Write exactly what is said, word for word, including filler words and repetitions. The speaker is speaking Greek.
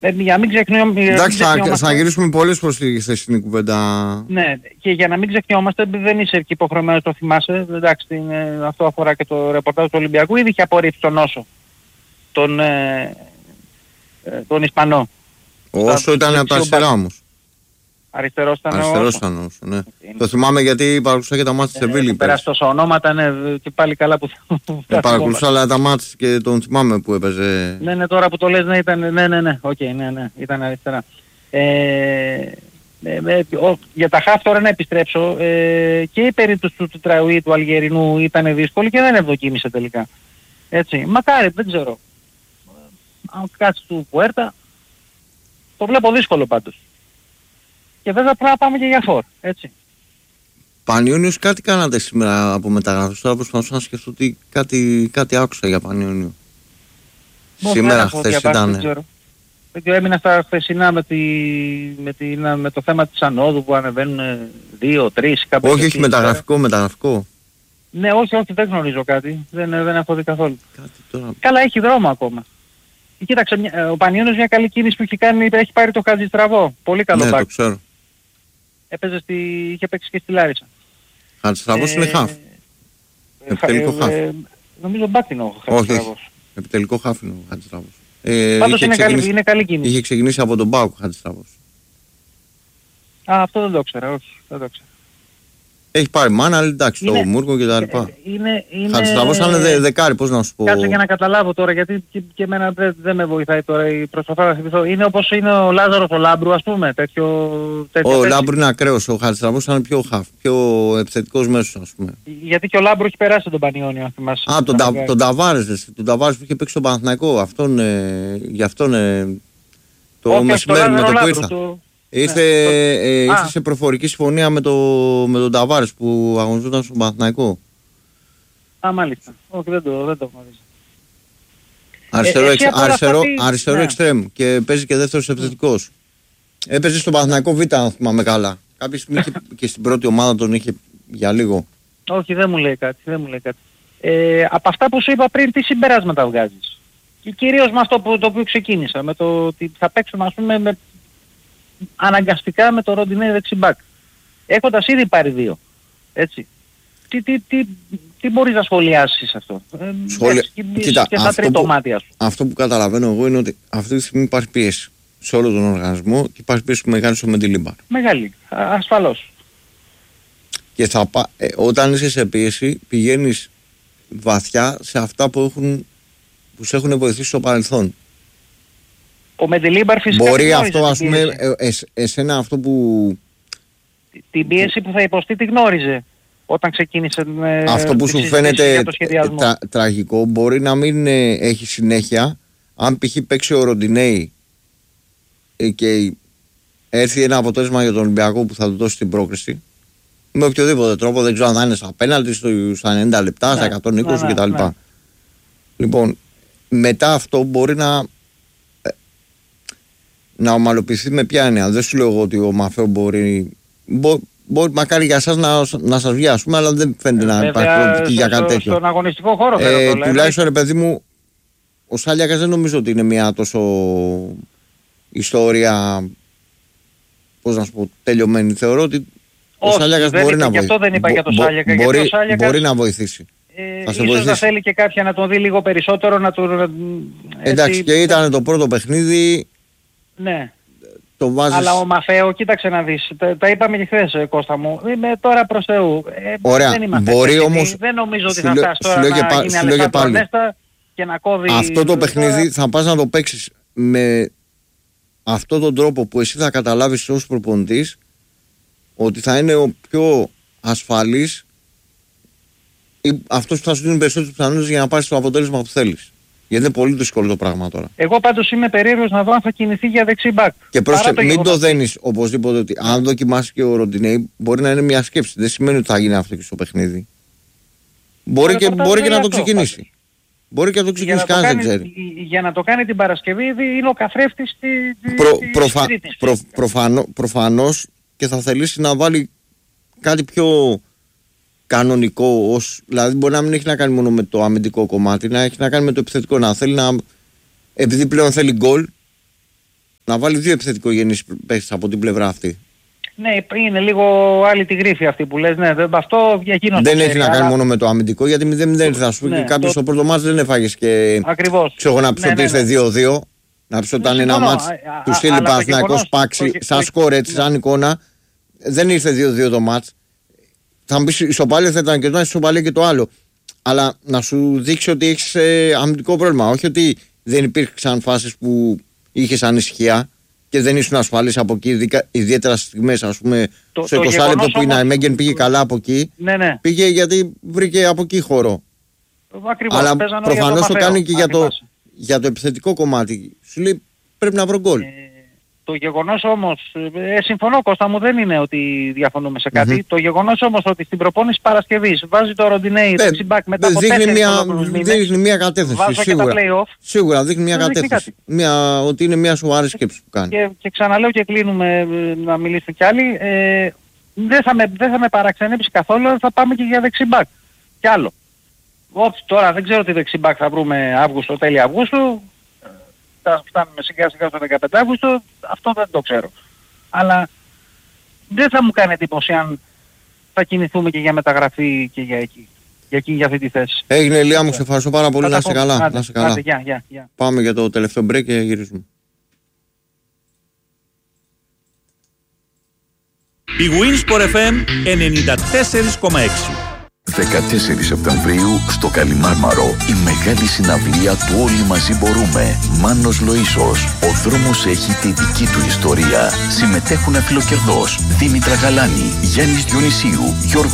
Ε, για να μην ξεχνιόμαστε. Εντάξει, θα, θα γυρίσουμε πολλές προς τη χθεσινή κουβέντα. Ναι, και για να μην ξεχνιόμαστε, δεν είσαι εκεί υποχρεωμένος, το θυμάσαι. Εντάξει, είναι, αυτό αφορά και το ρεπορτάζ του Ολυμπιακού. Ήδη είχε απορρίψει τον Όσο, τον, ε, ε, τον Ισπανό. Ο Όσο ήταν από τα αριστερά όμως. Αριστερός ήταν Αριστερός ήταν ο Όσο, ναι. Είναι... Το θυμάμαι γιατί παρακολουθά και τα μάτια της Σεβίλη. Πέρασε τόσα ονόματα, ναι, και πάλι καλά που θα... Παρακολουθά, αλλά τα μάτια και τον θυμάμαι που έπαιζε. Ναι, ναι, τώρα που το λες, ναι, ήταν, ναι, ναι, ναι, οκ, okay, ναι, ναι, ήταν αριστερά. Ε, ε, ε, ο, για τα χαφ τώρα να επιστρέψω, ε, και η περίπτωση του Τραουί, του Αλγερινού ήταν δύσκολη και δεν ευδοκίμησε τελικά. Έτσι, μακάρι, δεν ξέρω. Αν κάτσει του Πουέρτα, το βλέπω δύσκολο πάντως. Και βέβαια πρέπει να πάμε και για φορ, έτσι. Πανιόνιος, κάτι κάνατε σήμερα από μεταγραφές, τώρα προσπαθούσα να σκεφτώ ότι κάτι, κάτι άκουσα για Πανιόνιο. Σήμερα, χθες ήταν. Δεν ξέρω, έμεινα στα χθεσινά με, τη, με, τη, με το θέμα της ανόδου που ανεβαίνουν δύο, τρεις, κάπου. Όχι, όχι, μεταγραφικό, μεταγραφικό. Ναι, όχι, όχι, δεν γνωρίζω κάτι. Δεν, δεν έχω δει καθόλου. Κάτι τώρα... Καλά, έχει δρόμο ακόμα. Κοίταξε, ο Πανιόνιος μια καλή κίνηση που έχει κάνει, έχει πάρει το Χατζηστραβό. Πολύ καλό ναι, μπακ. Το ξέρω. Έπαιζε στη, είχε παίξει και στη Λάρισα. Χατζηστραβός ε, είναι χαφ. Επιτελικό χαφ. Ε, νομίζω μπακ είναι ο Χατζηστραβός. Επιτελικό χαφ είναι ο Χατζηστραβός. Ε, Πάντως είναι, καλή, είναι καλή κίνηση. Είχε ξεκινήσει από τον Πάοκ ο Χατζηστραβός. Α, αυτό δεν το ήξερα, όχι, δεν το ήξερα. Έχει πάρει μάνα, αλλά εντάξει, είναι, το Μούργκο και τα λοιπά. Είναι, είναι... Χατζηστραβός θα είναι δε, δεκάρι, πώς να σου πω. Κάτσε για να καταλάβω τώρα, γιατί και, και εμένα δεν, δεν με βοηθάει τώρα η προσπαθώ να θυμηθώ. Είναι όπως είναι ο Λάζαρος ο Λάμπρου, ας πούμε, τέτοιο... τέτοιο ο Λάμπρου είναι ακραίος, ο Χατζηστραβός είναι πιο χαφ, πιο επιθετικός μέσος, ας πούμε. Γιατί και ο Λάμπρου έχει περάσει τον Πανιόνιο, αν θυμάσαι. Α, τον, τα, τον Ταβάρες, τον Ταβάρες που είχε παίξει στον Παναθηναϊκό, αυτόν, ε, γι' αυτόν ε, το μεσημέρι με το που ήρθα. Το... Ήρθε, ναι, ε, ήρθε σε προφορική συμφωνία με, το, με τον Ταβάρες που αγωνιζόταν στον Παναθηναϊκό. Α, μάλιστα. Όχι, δεν το, δεν το γνωρίζω. Αριστερό, ε, εξ, αριστερό, αυτή... αριστερό ναι. Εξτρέμ και παίζει και δεύτερος επιθετικός. Έπαιζε στον Παναθηναϊκό Β, αν θυμάμαι καλά. Κάποια στιγμή είχε, και στην πρώτη ομάδα τον είχε για λίγο. Όχι, δεν μου λέει κάτι. Δεν μου λέει κάτι. Ε, από αυτά που σου είπα πριν, τι συμπεράσματα βγάζεις. Και κυρίως με αυτό που, το οποίο ξεκίνησα. Με το ότι θα παίξουμε, ας πούμε, με, αναγκαστικά με το Ροντινέ δεξιμπάκ. Έχοντας ήδη πάρει δύο. Έτσι. Τι, τι, τι, τι μπορείς να σχολιάσεις αυτό. Ε, Σχολια... και, Κοίτα, και στα τρίτο μάτια σου. Αυτό που καταλαβαίνω εγώ είναι ότι αυτή τη στιγμή υπάρχει πίεση σε όλο τον οργανισμό και υπάρχει πίεση που μεγάλη στο Μεντιλίμπαρ. Μεγάλη. Α, ασφαλώς. Και θα πα... ε, όταν είσαι σε πίεση πηγαίνεις βαθιά σε αυτά που, έχουν... που σε έχουν βοηθήσει στο παρελθόν. Ο Μεντιλίμπαρ φυσικά μπορεί αυτό, ας πούμε, ε, ε, εσένα αυτό που... Την πίεση που θα υποστεί τη γνώριζε όταν ξεκίνησε με αυτό που σου φαίνεται τρα, τραγικό μπορεί να μην ε, έχει συνέχεια αν π.χ. παίξει ο Ροντινέη ε, και έρθει ένα αποτέλεσμα για τον Ολυμπιακό που θα του δώσει την πρόκριση με οποιοδήποτε τρόπο, δεν ξέρω αν θα είναι στα πέναλτι, στα ενενήντα λεπτά, ναι, στα εκατόν είκοσι ναι, κτλ. Ναι. Λοιπόν, μετά αυτό μπορεί να να ομαλοποιηθεί με ποια έννοια. Δεν σου λέω εγώ ότι ο Μαφέο μπορεί, μπο, μπορεί μακάρι για εσάς να, να σας βγει, ας πούμε, αλλά δεν φαίνεται να υπάρχει προοπτική για κάτι τέτοιο. Στον αγωνιστικό χώρο θέλω ε, το λέω. Τουλάχιστον, ρε παιδί μου, ο Σάλιακας δεν νομίζω ότι είναι μια τόσο ιστορία, πώς να σου πω, τελειωμένη. Θεωρώ ότι όχι, ο Σάλιακας μπορεί να βοηθήσει. Αυτό δεν είπα για το Σάλιακα. Μπορεί, ο Σάλιακας, μπορεί να βοηθήσει. Ε, θα ίσως βοηθήσει. Να θέλει και κάποια να τον δει λίγο περισσότερο, να του... Έτσι... Εντάξει, και ήταν το πρώτο παιχνίδι. Ναι. Το βάζεις... Αλλά ο Μαφέο, κοίταξε να δεις, τα, τα είπαμε και χθες, Κώστα μου, είμαι τώρα προς Θεού. Ε, ωραία, δεν είμαστε μπορεί όμως... Δεν νομίζω ότι θα φτάσει τώρα να πά, γίνει αλεφάτο και να κόβει... Αυτό το παιχνίδι τώρα... θα πας να το παίξεις με αυτόν τον τρόπο που εσύ θα καταλάβεις ως προπονητής ότι θα είναι ο πιο ασφαλής ή αυτός που θα σου δίνει περισσότερες πιθανότητες για να πάρεις το αποτέλεσμα που θέλεις. Γιατί είναι πολύ δύσκολο το πράγμα τώρα. Εγώ πάντως είμαι περίεργος να δω αν θα κινηθεί για δεξί μπακ. Και πρόσεχε, το μην το δένεις οπωσδήποτε ότι αν δοκιμάσει και ο Ροντινέη μπορεί να είναι μια σκέψη. Δεν σημαίνει ότι θα γίνει αυτό και στο παιχνίδι. Μπορεί και, μπορεί και να το ξεκινήσει. Πάντως. Μπορεί και να το ξεκινήσει, κανείς δεν ξέρει. Για να το κάνει την Παρασκευή είναι ο καθρέφτης της Προ, προφα, προ, προφανώ, προφανώς και θα θελήσει να βάλει κάτι πιο κανονικό, ως, δηλαδή μπορεί να μην έχει να κάνει μόνο με το αμυντικό κομμάτι, να έχει να κάνει με το επιθετικό, να θέλει να, επειδή πλέον θέλει γκολ, να βάλει δύο επιθετικογενείς παίχτες από την πλευρά αυτή. Ναι, είναι λίγο άλλη τη γρίφη αυτή που λες. Ναι, αυτό για εκείνο. Δεν έχει να κάνει αλλά... μόνο με το αμυντικό, γιατί μηδέν μηδέν θα σου πει και κάποιος στο πρώτο μάτς δεν έφαγες και. Ακριβώς. Ξέρω να πεις ότι ήρθε δύο δύο. Να πεις όταν ένα μάτς του στείλει Παναθηναϊκός πάξει, σαν σκορ έτσι, σαν εικόνα. Δεν ήρθε δύο δύο το μάτς. Θα μου πεις ισοπαλία θα ήταν και το ένα, ισοπαλία και το άλλο. Αλλά να σου δείξει ότι έχεις ε, αμυντικό πρόβλημα. Όχι ότι δεν υπήρξαν φάσεις που είχες ανησυχία και δεν ήσουν ασφαλής από εκεί, ιδικα, ιδιαίτερα στις στιγμές. Ας πούμε, το, στο είκοσι λεπτό που η Ναϊμέγγεν πήγε καλά από εκεί, ναι, ναι. πήγε γιατί βρήκε από εκεί χώρο. Ακριβώς, αλλά προφανώς το, το κάνει και για το, για το επιθετικό κομμάτι. Σου λέει πρέπει να βρω γκολ. Ε, Το γεγονός όμως, ε, συμφωνώ Κώστα μου, δεν είναι ότι διαφωνούμε σε κάτι. Mm-hmm. Το γεγονός όμως ότι στην προπόνηση Παρασκευής βάζει το Ροντινέι το Τσιμπάκ μετά από τέσσερις μήνες, δείχνει μια κατεύθυνση. Βάζω σίγουρα. Και τα play-off. Σίγουρα δείχνει μια κατεύθυνση. Μια, ότι είναι μια σοβαρή σκέψη που κάνει. Και, και ξαναλέω και κλείνουμε να μιλήσουν κι άλλοι. Ε, δεν, θα με, δεν θα με παραξενέψει καθόλου, θα πάμε και για δεξιμπάκ. Κι άλλο. Όψ, τώρα δεν ξέρω τι δεξιμπάκ θα βρούμε Αύγουστο, τέλη Αυγούστου. Θα φτάνουμε σιγά σιγά στο δεκαπέντε Αυγούστου, αυτό δεν το ξέρω. Αλλά δεν θα μου κάνει εντύπωση αν θα κινηθούμε και για μεταγραφή και για εκεί. Για εκεί, για αυτή τη θέση. Έγινε Ηλία μου, σε ευχαριστώ πάρα πολύ, να είσαι καλά. Άντε, να είσαι καλά. Άντε, γεια, γεια, γεια. Πάμε για το τελευταίο break και γυρίζουμε. Η Winsport εφ εμ ενενήντα τέσσερα κόμμα έξι. δεκατέσσερις Σεπτεμβρίου στο Καλιμάρμαρο η μεγάλη συναυλία του Όλοι Μαζί Μπορούμε. Μάνος Λοΐσος. Ο δρόμος έχει τη δική του ιστορία. Συμμετέχουν αφιλοκερδός Δήμητρα Γαλάνη, Γιάννης Διονυσίου, Γιώργος